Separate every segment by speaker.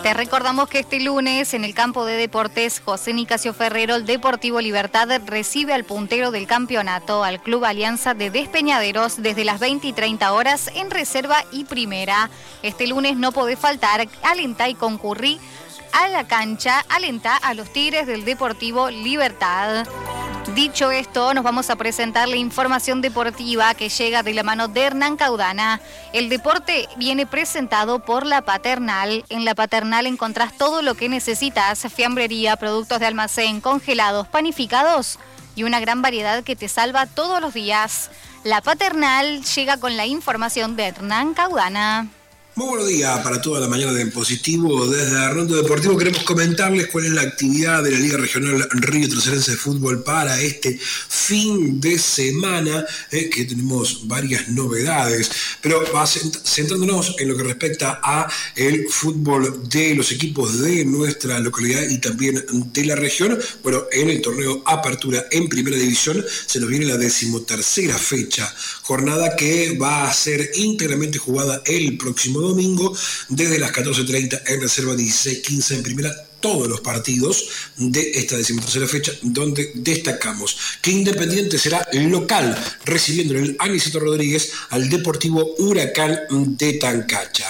Speaker 1: Te recordamos que este lunes en el campo de deportes José Nicasio Ferrero, el Deportivo Libertad recibe al puntero del campeonato, al Club Alianza de Despeñaderos, desde las 20 y 30 horas en reserva y primera. Este lunes no podés faltar, alentá y concurrí a la cancha, alentá a los Tigres del Deportivo Libertad. Dicho esto, nos vamos a presentar la información deportiva que llega de la mano de Hernán Caudana. El deporte viene presentado por La Paternal. En La Paternal encontrás todo lo que necesitas: fiambrería, productos de almacén, congelados, panificados y una gran variedad que te salva todos los días. La Paternal llega con la información de Hernán Caudana.
Speaker 2: Muy buenos días para toda la mañana de Positivo. Desde Arrondo Deportivo queremos comentarles cuál es la actividad de la Liga Regional Río Tercerense de Fútbol para este fin de semana, que tenemos varias novedades, pero centrándonos en lo que respecta a el fútbol de los equipos de nuestra localidad y también de la región. Bueno, en el torneo Apertura en Primera División se nos viene la 13ª fecha, jornada que va a ser íntegramente jugada el próximo domingo desde las 14:30 en reserva, 16:15 en primera, todos los partidos de esta 13ª fecha, donde destacamos que Independiente será local, recibiendo en el Aniceto Rodríguez al Deportivo Huracán de Tancacha.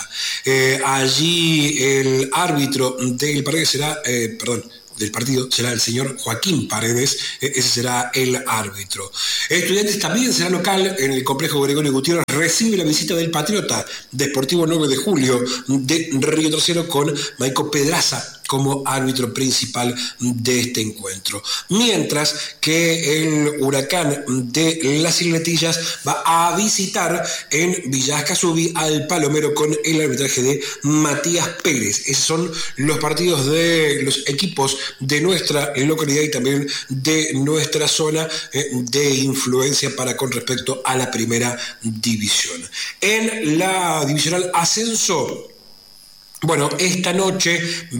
Speaker 2: Allí el árbitro del partido será el señor Joaquín Paredes, ese será el árbitro. Estudiantes también será local en el complejo Gregorio Gutiérrez, recibe la visita del Patriota Deportivo 9 de Julio de Río Tercero con Maico Pedraza como árbitro principal de este encuentro. Mientras que el Huracán de las Isletillas va a visitar en Villa Escazubí al Palomero con el arbitraje de Matías Pérez. Esos son los partidos de los equipos de nuestra localidad y también de nuestra zona de influencia para con respecto a la primera división. En la divisional ascenso, bueno, esta noche,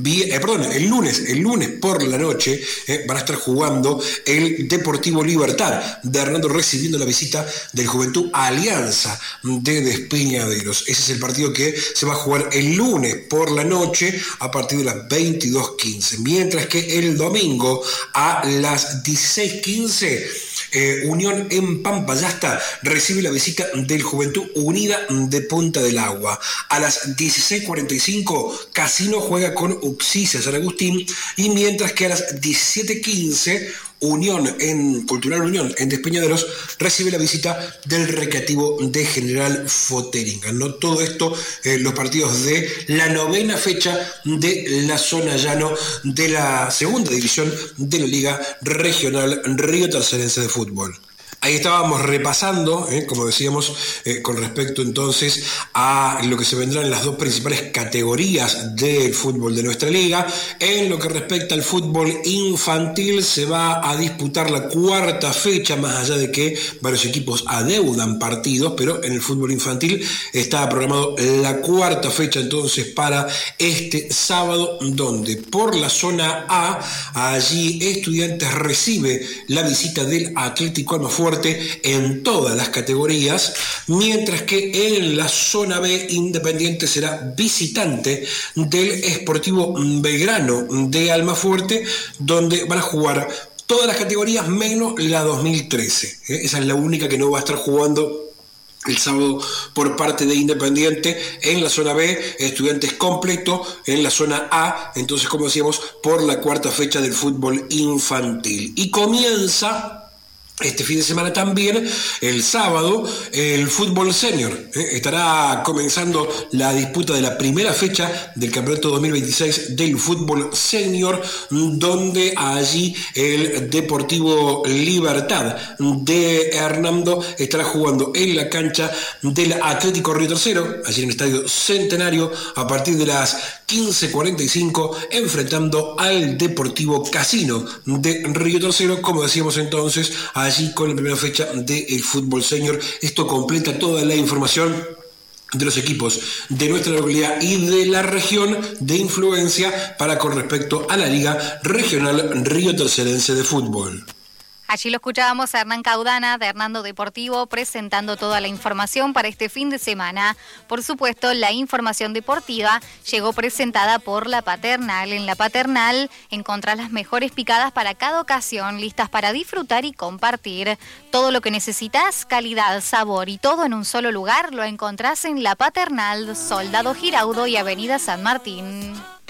Speaker 2: el lunes por la noche, van a estar jugando el Deportivo Libertad de Hernando, recibiendo la visita del Juventud Alianza de Despeñaderos. Ese es el partido que se va a jugar el lunes por la noche a partir de las 22:15. Mientras que el domingo a las 16:15, Unión en Pampayasta recibe la visita del Juventud Unida de Punta del Agua. A las 16:45, Casino juega con Uxicia San Agustín, y mientras que a las 17:15, Cultural Unión en Despeñaderos recibe la visita del Recreativo de General Foteringa. No todo esto, los partidos de la 9ª fecha de la zona llano de la segunda división de la Liga Regional Río Tercerense de Fútbol. Ahí estábamos repasando, como decíamos, con respecto entonces a lo que se vendrán en las dos principales categorías del fútbol de nuestra liga. En lo que respecta al fútbol infantil, se va a disputar la 4ª fecha, más allá de que varios equipos adeudan partidos, pero en el fútbol infantil está programado la 4ª fecha entonces para este sábado, donde por la zona A, allí Estudiantes recibe la visita del Atlético Almafuerte en todas las categorías, mientras que en la zona B, Independiente será visitante del Sportivo Belgrano de Almafuerte, donde van a jugar todas las categorías menos la 2013. Esa es la única que no va a estar jugando el sábado por parte de Independiente. En la zona B, Estudiantes completo. En la zona A, entonces, como decíamos, por la 4ª fecha del fútbol infantil. Y comienza este fin de semana también, el sábado, el fútbol senior. Estará comenzando la disputa de la primera fecha del campeonato 2026 del fútbol senior, donde allí el Deportivo Libertad de Hernando estará jugando en la cancha del Atlético Río Tercero, allí en el Estadio Centenario, a partir de las 15:45, enfrentando al Deportivo Casino de Río Tercero, como decíamos entonces, allí con la primera fecha del fútbol senior. Esto completa toda la información de los equipos de nuestra localidad y de la región de influencia para con respecto a la Liga Regional Río Tercerense de Fútbol.
Speaker 1: Allí lo escuchábamos a Hernán Caudana de Hernando Deportivo presentando toda la información para este fin de semana. Por supuesto, la información deportiva llegó presentada por La Paternal. En La Paternal encontrás las mejores picadas para cada ocasión, listas para disfrutar y compartir. Todo lo que necesitas, calidad, sabor y todo en un solo lugar, lo encontrás en La Paternal, Soldado Giraudo y Avenida San Martín.